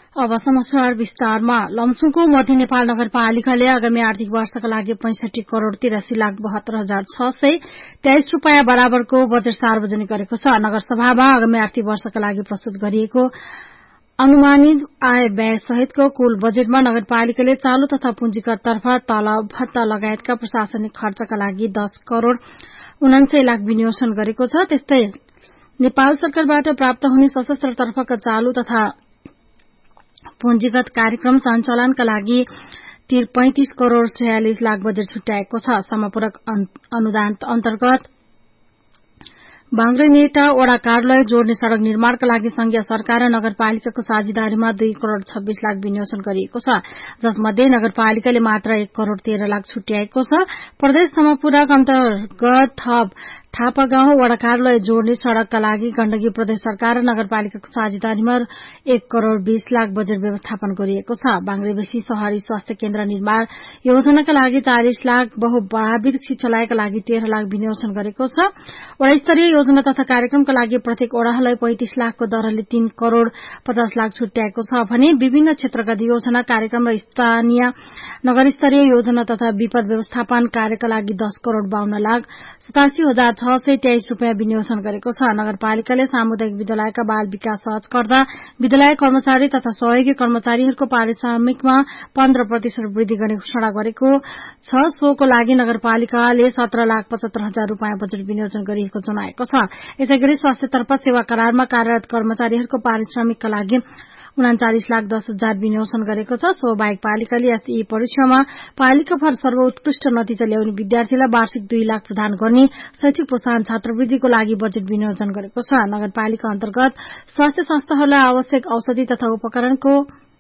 अब समाचार विस्तारमा। लमजुङको मध्य नेपाल नगरपालिकाले आगामी आर्थिक वर्षका लागि 65 करोड़ 83,72,623 रूपियाँ बराबरको बजेट सार्वजनिक गरेको छ। नगरसभामा आगामी आर्थिक वर्षका लागि प्रस्तुत गरिएको अनुमानित आय व्यय सहितको कुल बजेटमा नगरपालिकाले चालू तथा पुँजीगत तर्फ तलब भत्ता लगायतका प्रशासनिक खर्चका लागि 10 करोड़ 49 लाख विनियोजन गरेको छ। त्यस्तै नेपाल सरकारबाट प्राप्त हुने सशस्त्र तर्फका चालू तथा पुँजीगत कार्यक्रम सञ्चालनका लागि 35 करोड़ 46 लाख बजेट छुट्याएको छ। समपूरक अनुदान अन्तर्गत बांग्रेनेटा वडा कार्यालय जोड्ने सड़क निर्माणका लागि संघीय सरकार र नगरपालिकाको साझेदारीमा 2 करोड़ 26 लाख विनियोजन गरिएको छ, जसमध्ये नगरपालिकाले मात्र 1 करोड़ 13 लाख छुट्याएको छ। प्रदेश समपूरक अन्तर्गत थप थापागाउँ वडा कार्यालय जोड्ने सड़कका लागि गण्डकी प्रदेश सरकार र नगरपालिकाको साझेदारीमा 1 करोड़ 20 लाख बजेट व्यवस्थापन गरिएको छ। बांग्रेबेसी शहरी स्वास्थ्य केन्द्र निर्माण योजनाका लागि 40 लाख, बहुप्राविधिक शिक्षालयका लागि 13 लाख विनियोजन गरेको छ। वडा स्तरीय योजना तथा कार्यक्रमका लागि प्रत्येक वडालाई 35 लाखको दरले 3 करोड़ 50 लाख छुट्याएको छ भने विभिन्न क्षेत्रगत योजना कार्यक्रम र स्थानीय नगर स्तरीय योजना तथा विपद व्यवस्थापन कार्यका लागि 10 करोड़ 52 लाख 87,623 रूपियाँ विनियोजन गरेको छ। नगरपालिकाले सामुदायिक विद्यालयका बाल विकास सहजकर्ता विद्यालय कर्मचारी तथा सहयोगी कर्मचारीहरूको पारिश्रमिकमा 15% वृद्धि गर्ने घोषणा गरेको छ। सोको लागि नगरपालिकाले 17,75,000 रूपियाँ बजेट विनियोजन गरिएको जनाएको छ। यसैगरी स्वास्थ्यतर्फ सेवा करारमा कार्यरत कर्मचारीहरूको पारिश्रमिकका लागि 39,10,000 विनियोजन गरेको छ। सो बाहेक पालिकाले यी परीक्षामा पालिकाभर सर्वोत्कृष्ट नतिजा ल्याउने विद्यार्थीलाई वार्षिक 2 लाख प्रदान गर्ने शैक्षिक प्रोत्साहन छात्रवृत्तिको लागि बजेट विनियोजन गरेको छ। नगरपालिका अन्तर्गत स्वास्थ्य संस्थाहरूलाई आवश्यक औषधि तथा उपकरणको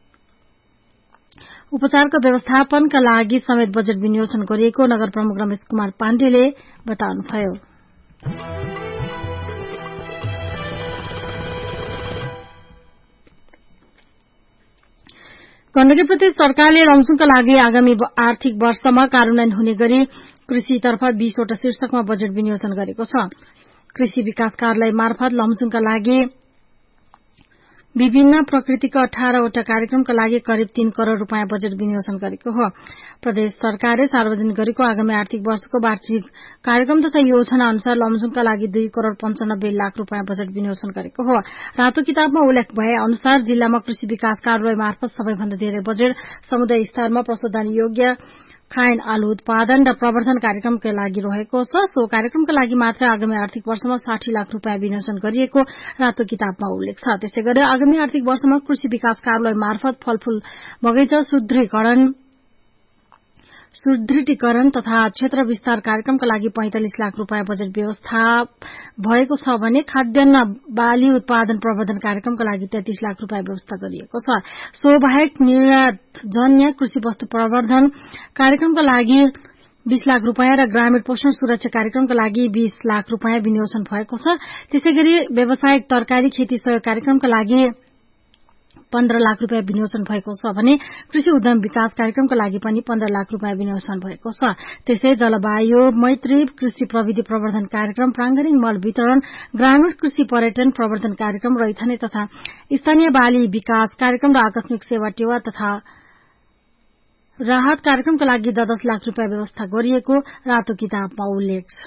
उपचारको व्यवस्थापनका लागि समेत बजेट विनियोजन गरिएको नगर प्रमुख रमेश कुमार पाण्डेले बताउनुभयो। गण्डकी प्रदेश सरकारले लमजुङका लागि आगामी आर्थिक वर्षमा कार्यान्वयन हुने गरी कृषितर्फ 20 वटा शीर्षकमा बजेट विनियोजन गरेको छ। कृषि विकास कार्यालय मार्फत लमजुङका लागि विभिन्न प्रकृतिका 18 वटा कार्यक्रमका लागि करिब 3 करोड़ रूपियाँ बजेट विनियोजन गरेको हो। प्रदेश सरकारले सार्वजनिक गरेको आगामी आर्थिक वर्षको वार्षिक कार्यक्रम तथा योजना अनुसार लमजुङका लागि 2 करोड़ 95 लाख रूपियाँ बजेट विनियोजन गरेको हो। रातो किताबमा उल्लेख भए अनुसार जिल्लामा कृषि विकास कार्यालय मार्फत सबैभन्दा धेरै बजेट समुदाय स्तरमा प्रशोधन योग्य खाइन आलु उत्पादन र प्रवर्धन कार्यक्रमका लागि रहेको छ। सो कार्यक्रमका लागि मात्र आगामी आर्थिक वर्षमा 60 लाख रूपियाँ विनियोजन गरिएको रातो किताबमा उल्लेख छ। त्यसैगरी आगामी आर्थिक वर्षमा कृषि विकास कार्यालय मार्फत फलफूल बगैंचा सुदृढीकरण तथा क्षेत्र विस्तार कार्यक्रमका लागि 45 लाख रूपियाँ बजेट व्यवस्था भएको छ भने खाद्यान्न बाली उत्पादन प्रवर्धन कार्यक्रमका लागि 33 लाख रूपियाँ व्यवस्था गरिएको छ। सो बाहेक निर्यातजन्य कृषि वस्तु प्रवर्धन कार्यक्रमका लागि 20 लाख रूपियाँ र ग्रामीण पोषण सुरक्षा कार्यक्रमका लागि 20 लाख रूपियाँ विनियोजन भएको छ। त्यसैगरी व्यावसायिक तरकारी खेती सहयोग कार्यक्रमका लागि 15 लाख रूपियाँ विनियोजन भएको छ भने कृषि उद्यम विकास कार्यक्रमका लागि पनि 15 लाख रूपियाँ विनियोजन भएको छ। त्यसै जलवायु मैत्री कृषि प्रविधि प्रवर्धन कार्यक्रम, प्रांगणिक मल वितरण, ग्रामीण कृषि पर्यटन प्रवर्धन कार्यक्रम, रैथाने तथा स्थानीय बाली विकास कार्यक्रम र आकस्मिक सेवा टेवा तथा राहत कार्यक्रमका लागि 10 लाख रूपियाँ व्यवस्था गरिएको रातो किताबमा उल्लेख छ।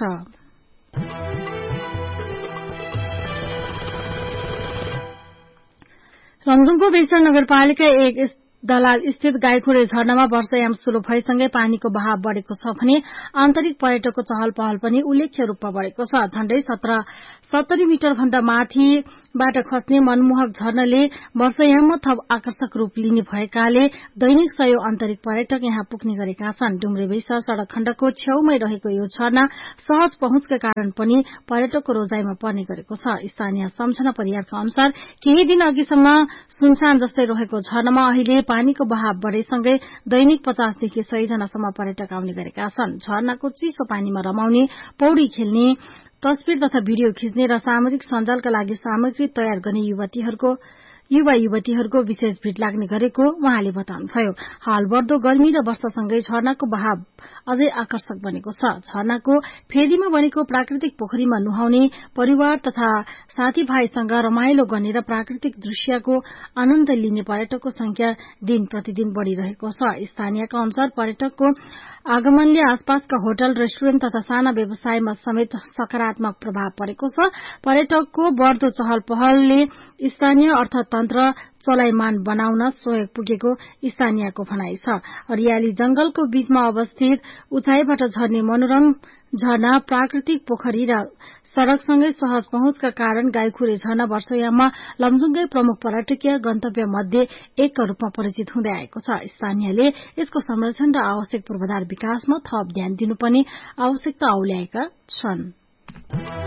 लमजुङको बेसर नगरपालिका 1 दलाल स्थित गाईखोरे झरनामा वर्षायाम शुरू भएसँगै पानीको बहाव बढ़ेको छ भने आन्तरिक पर्यटकको चहल पहल पनि उल्लेख्य रूपमा बढ़ेको छ। झण्डै 70 मिटर भन्दा माथिबाट खस्ने मनमोहक झरनाले वर्षायाममा थप आकर्षक रूप लिने भएकाले दैनिक 100 आन्तरिक पर्यटक यहाँ पुग्ने गरेका छन्। डुम्रेबेसा सड़क खण्डको छेउमै रहेको यो झरना सहज पहुँचका कारण पनि पर्यटकको रोजाइमा पर्ने गरेको छ। स्थानीय सम्झना परिवारका अनुसार केही दिन अघिसम्म सुनसान जस्तै रहेको झरनामा अहिले पानीको बहाव बढ़ेसँगै दैनिक 50 देखि 100 जनासम्म पर्यटक आउने गरेका छन्। झरनाको चिसो पानीमा रमाउने, पौडी खेल्ने, तस्बिर तथा भिडियो खिच्ने र सामाजिक सञ्जालका लागि सामग्री तयार गर्ने युवतीहरूको युवा युवतीहरूको विशेष भीड़ लाग्ने गरेको उहाँले बताउनुभयो। हाल बढ्दो गर्मी र वर्षासँगै झरनाको बहाव अझै आकर्षक बनेको छ। झरनाको फेदीमा बनेको प्राकृतिक पोखरीमा नुहाउने, परिवार तथा साथीभाइसँग रमाइलो गर्ने र प्राकृतिक दृश्यको आनन्द लिने पर्यटकको संख्या दिन प्रतिदिन बढ़िरहेको छ। स्थानीयका अनुसार पर्यटकको आगमनले आसपासका होटल, रेस्टुरेन्ट तथा साना व्यवसायमा समेत सकारात्मक प्रभाव परेको छ। पर्यटकको बढ़दो चहल पहलले स्थानीय अर्थतन्त्र चलायमान बनाउन सहयोग पुगेको स्थानीयको भनाइ छ। हरियाली जंगलको बीचमा अवस्थित उचाइबाट झर्ने मनोरम झरना, प्राकृतिक पोखरी र सड़कसँगै सहज पहुँचका कारण गाईखुरे झरना वर्षौयाममा लमजुङकै प्रमुख पर्यटकीय गन्तव्य मध्ये एकका रूपमा परिचित हुँदै आएको छ। स्थानीयले यसको संरक्षण र आवश्यक पूर्वाधार विकासमा थप ध्यान दिनुपर्ने आवश्यकता औल्याएका छन्।